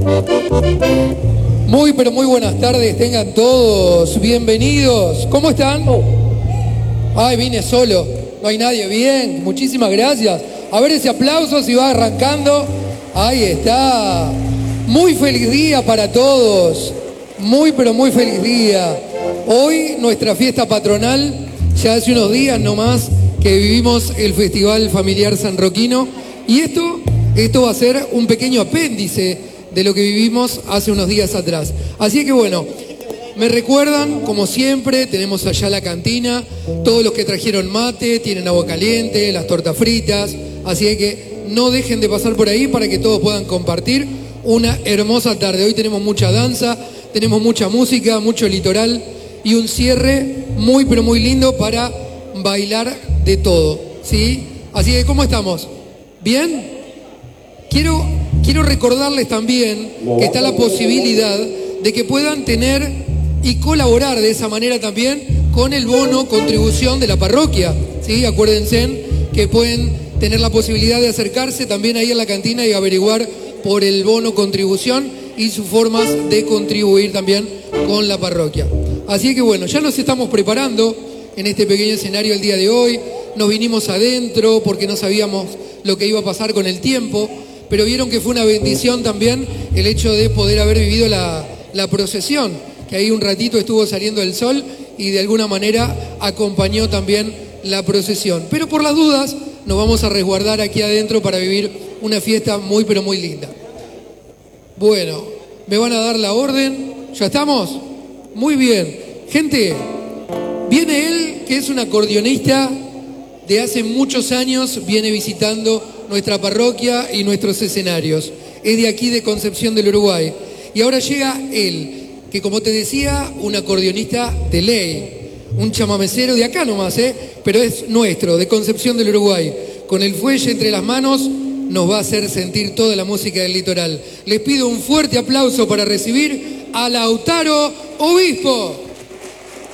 Muy, pero muy buenas tardes, tengan todos bienvenidos. ¿Cómo están? Ay, vine solo, no hay nadie. Bien, muchísimas gracias. A ver ese aplauso si va arrancando. Ahí está. Muy feliz día para todos. Muy, pero muy feliz día. Hoy nuestra fiesta patronal, ya hace unos días nomás que vivimos el Festival Familiar Sanroquino. Y esto va a ser un pequeño apéndice de lo que vivimos hace unos días atrás. Así que bueno, me recuerdan, como siempre, tenemos allá la cantina, todos los que trajeron mate, tienen agua caliente, las tortas fritas, así que no dejen de pasar por ahí para que todos puedan compartir una hermosa tarde. Hoy tenemos mucha danza, tenemos mucha música, mucho litoral y un cierre muy pero muy lindo para bailar de todo, ¿sí? Así que, ¿cómo estamos? ¿Bien? Quiero recordarles también que está la posibilidad de que puedan tener y colaborar de esa manera también con el bono contribución de la parroquia, ¿sí? Acuérdense que pueden tener la posibilidad de acercarse también ahí a la cantina y averiguar por el bono contribución y sus formas de contribuir también con la parroquia. Así que bueno, ya nos estamos preparando en este pequeño escenario el día de hoy. Nos vinimos adentro porque no sabíamos lo que iba a pasar con el tiempo, pero vieron que fue una bendición también el hecho de poder haber vivido la procesión, que ahí un ratito estuvo saliendo el sol y de alguna manera acompañó también la procesión. Pero por las dudas nos vamos a resguardar aquí adentro para vivir una fiesta muy pero muy linda. Bueno, me van a dar la orden. ¿Ya estamos? Muy bien. Gente, viene él, que es un acordeonista de hace muchos años, viene visitando nuestra parroquia y nuestros escenarios. Es de aquí, de Concepción del Uruguay. Y ahora llega él, que como te decía, un acordeonista de ley, un chamamecero de acá nomás, pero es nuestro, de Concepción del Uruguay. Con el fuelle entre las manos nos va a hacer sentir toda la música del litoral. Les pido un fuerte aplauso para recibir a Lautaro Obispo.